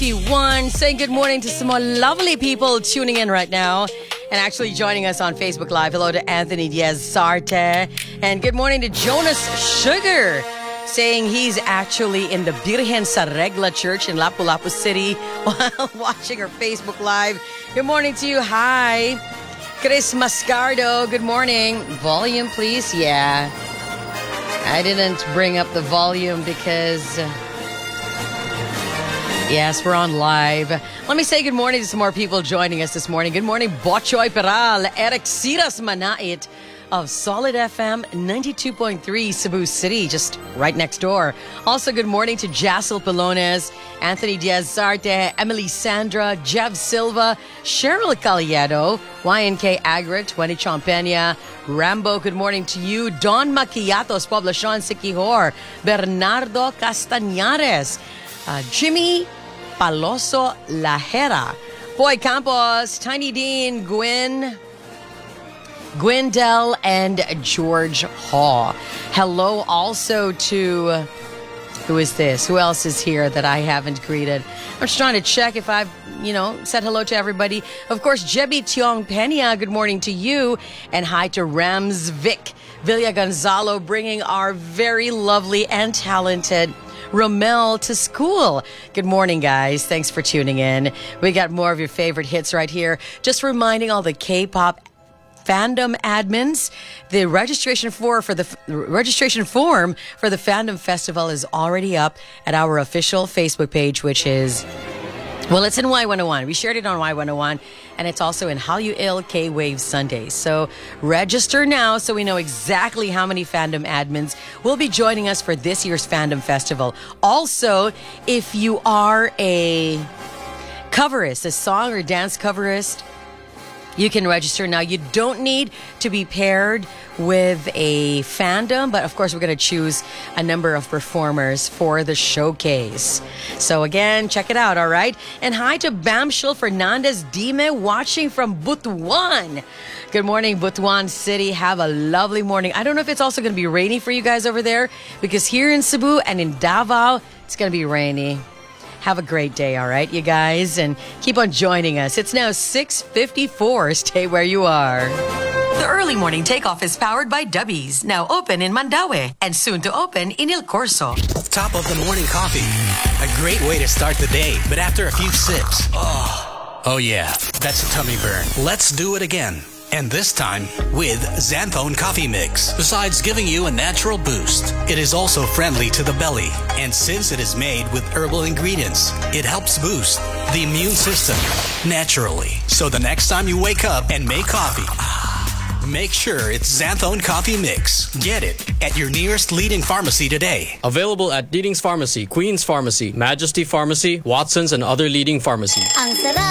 51. Saying good morning to some more lovely people tuning in right now and actually joining us on Facebook Live. Hello to Anthony Diaz-Sarte. And good morning to Jonas Sugar, saying he's actually in the Birhen sa Regla Church in Lapu-Lapu City while watching our Facebook Live. Good morning to you. Hi. Chris Mascardo, good morning. Volume, please. Yeah. I didn't bring up the volume because... yes, we're on live. Let me say good morning to some more people joining us this morning. Good morning, Bochoy Peral, Eric Siras Manait of Solid FM 92.3 Cebu City, just right next door. Also, good morning to Jassel Pelones, Anthony Diaz-Sarte, Emily Sandra, Jev Silva, Cheryl Caliado, YNK Agri, 20 Champena, Rambo, good morning to you. Don Maquiatos, Poblacion Siquijor, Bernardo Castañares, Jimmy Paloso Lajera, Boy Campos, Tiny Dean, Gwendell, and George Haw. Hello also to, who is this? Who else is here that I haven't greeted? I'm just trying to check if I've, said hello to everybody. Of course, Jebi Tiong Pena, good morning to you. And hi to Rams Vic Villa Gonzalo, bringing our very lovely and talented Romel to school. Good morning, guys. Thanks for tuning in. We got more of your favorite hits right here. Just reminding all the K-pop fandom admins, the registration form for the Fandom Festival is already up at our official Facebook page, which is, well, it's in Y101. We shared it on Y101, and it's also in Hallyu Il K-Wave Sundays. So register now so we know exactly how many fandom admins will be joining us for this year's Fandom Festival. Also, if you are a coverist, a song or dance coverist, you can register now. You don't need to be paired with a fandom, but of course we're going to choose a number of performers for the showcase. So again, check it out, all right? And hi to Bamshul Fernandez Dime watching from Butuan. Good morning, Butuan City. Have a lovely morning. I don't know if it's also going to be rainy for you guys over there, because here in Cebu and in Davao, it's going to be rainy. Have a great day, all right, you guys? And keep on joining us. It's now 6:54. Stay where you are. The early morning takeoff is powered by Dubbies, now open in Mandaue and soon to open in El Corso. Top of the morning coffee. A great way to start the day, but after a few sips, oh yeah, that's a tummy burn. Let's do it again. And this time with Xanthone Coffee Mix. Besides giving you a natural boost, it is also friendly to the belly. And since it is made with herbal ingredients, it helps boost the immune system naturally. So the next time you wake up and make coffee, make sure it's Xanthone Coffee Mix. Get it at your nearest leading pharmacy today. Available at Leading's Pharmacy, Queen's Pharmacy, Majesty Pharmacy, Watson's, and other leading pharmacies. Ang sarap!